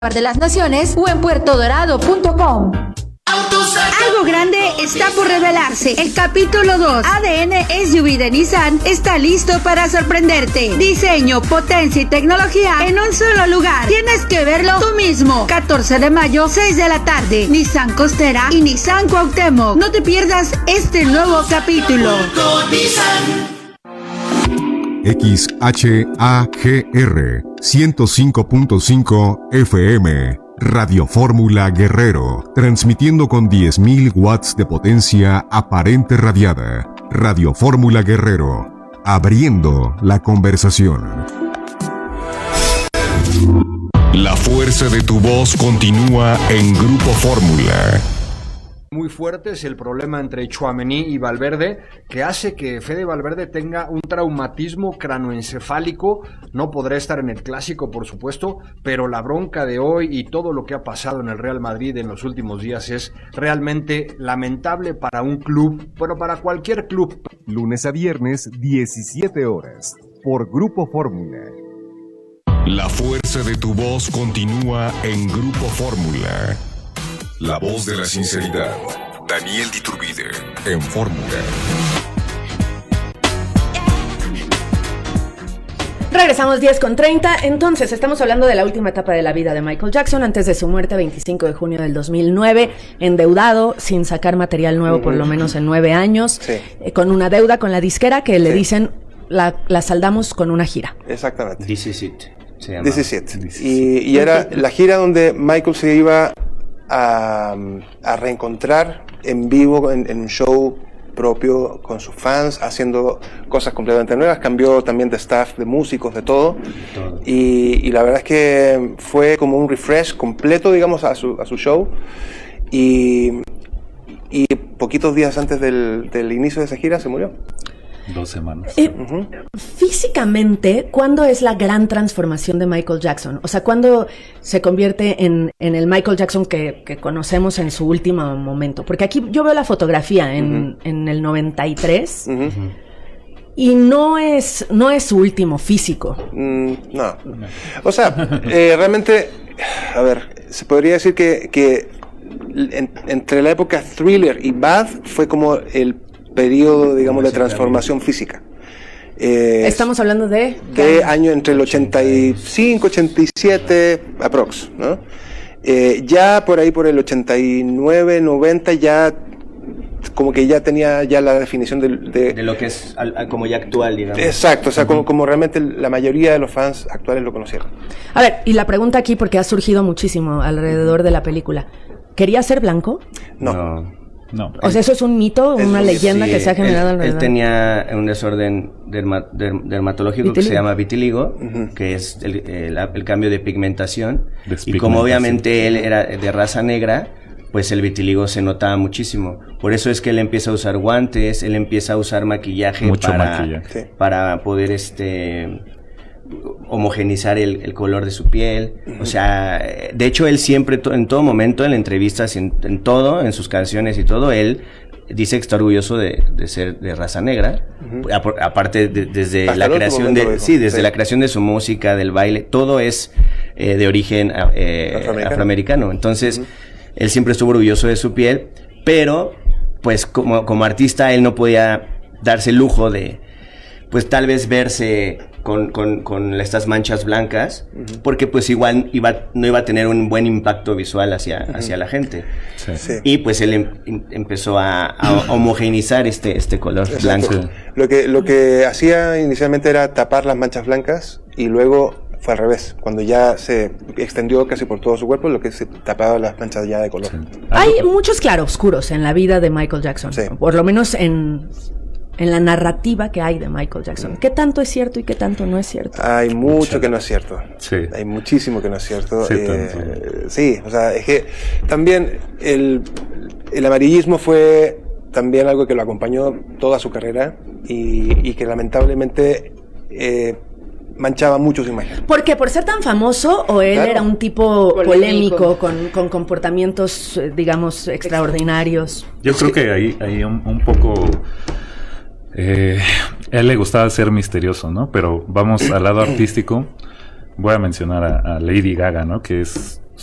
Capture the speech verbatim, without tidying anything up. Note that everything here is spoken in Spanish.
de las Naciones o en puerto dorado punto com. Algo grande está por revelarse. El capítulo dos, A D N S U V de Nissan, está listo para sorprenderte. Diseño, potencia y tecnología en un solo lugar. Tienes que verlo tú mismo. catorce de mayo, seis de la tarde. Nissan Costera y Nissan Cuauhtémoc. No te pierdas este nuevo capítulo. X H A G R ciento cinco punto cinco F M, Radio Fórmula Guerrero, transmitiendo con diez mil watts de potencia aparente radiada. Radio Fórmula Guerrero, abriendo la conversación. La fuerza de tu voz continúa en Grupo Fórmula. Muy fuerte es el problema entre Tchouaméni y Valverde, que hace que Fede Valverde tenga un traumatismo cranoencefálico. No podrá estar en el Clásico, por supuesto, pero la bronca de hoy y todo lo que ha pasado en el Real Madrid en los últimos días es realmente lamentable para un club, bueno, para cualquier club. Lunes a viernes, diecisiete horas, por Grupo Fórmula. La fuerza de tu voz continúa en Grupo Fórmula. La voz de la sinceridad. Daniel Diturbide, en Fórmula. Regresamos diez con treinta. Entonces, estamos hablando de la última etapa de la vida de Michael Jackson antes de su muerte, veinticinco de junio del dos mil nueve, endeudado, sin sacar material nuevo uh-huh. por lo menos en nueve años, sí. eh, con una deuda con la disquera que le sí. dicen, la, la saldamos con una gira. Exactamente. This is it. Se llama. This is it. This is y, y era la gira donde Michael se iba A, a reencontrar en vivo en, en un show propio con sus fans, haciendo cosas completamente nuevas. Cambió también de staff, de músicos, de todo, todo. Y, y la verdad es que fue como un refresh completo, digamos, a su, a su show. Y, y poquitos días antes del, del inicio de esa gira se murió. Dos semanas. Eh, uh-huh. Físicamente, ¿cuándo es la gran transformación de Michael Jackson? O sea, ¿cuándo se convierte en, en el Michael Jackson que, que conocemos en su último momento? Porque aquí yo veo la fotografía en, uh-huh. en el noventa y tres uh-huh. y no es, no es su último físico. Mm, no. O sea, eh, realmente, a ver, se podría decir que, que en, entre la época Thriller y Bad fue como el periodo, digamos, de transformación física. Eh, Estamos hablando de... De año entre el ochenta y cinco, ochenta y siete, aprox, ¿no? Eh, ya por ahí, por el ochenta y nueve, noventa, ya como que ya tenía ya la definición de... De, de lo que es al, como ya actual, digamos. Exacto, o sea, uh-huh. como, como realmente la mayoría de los fans actuales lo conocieron. A ver, y la pregunta aquí, porque ha surgido muchísimo alrededor de la película. ¿Quería ser blanco? No. no. No. O sea, eso es un mito, es una leyenda sí, que se ha generado él, alrededor. Él tenía un desorden derma, derm, dermatológico vitiligo. Que se llama vitiligo, uh-huh. que es el, el, el cambio de pigmentación. Y como obviamente él era de raza negra, pues el vitiligo se notaba muchísimo. Por eso es que él empieza a usar guantes, él empieza a usar maquillaje Mucho para, maquillaje. para poder este homogenizar el, el color de su piel. Uh-huh. O sea, de hecho él siempre, to, en todo momento, en entrevistas, en, en todo, en sus canciones y todo, él dice que está orgulloso de, de ser de raza negra. Uh-huh. A, aparte de, desde Hasta la creación de, sí, desde sí. la creación de su música, del baile, todo es eh, de origen eh, afroamericano. afroamericano. Entonces, uh-huh. él siempre estuvo orgulloso de su piel, pero pues como, como artista él no podía darse el lujo de, pues tal vez verse con, con, con estas manchas blancas, uh-huh. porque pues igual iba, no iba a tener un buen impacto visual hacia, uh-huh. hacia la gente. Sí. Sí. Y pues él em, empezó a, a homogeneizar este, este color Exacto. blanco. Lo que, lo que hacía inicialmente era tapar las manchas blancas y luego fue al revés. Cuando ya se extendió casi por todo su cuerpo, lo que se tapaba las manchas ya de color. Sí. Hay muchos claroscuros en la vida de Michael Jackson, sí. por lo menos en... en la narrativa que hay de Michael Jackson. ¿Qué tanto es cierto y qué tanto no es cierto? Hay mucho que no es cierto. Sí. Hay muchísimo que no es cierto. Sí, eh, sí, o sea, es que también el, el amarillismo fue también algo que lo acompañó toda su carrera y, y que lamentablemente eh, manchaba mucho su imagen. ¿Por qué? ¿Por ser tan famoso o él claro. era un tipo polémico, polémico con, con comportamientos, digamos, extraordinarios? Yo creo que ahí hay un, un poco... Eh, a él le gustaba ser misterioso, ¿no? Pero vamos al lado artístico. Voy a mencionar a, a Lady Gaga, ¿no? Que es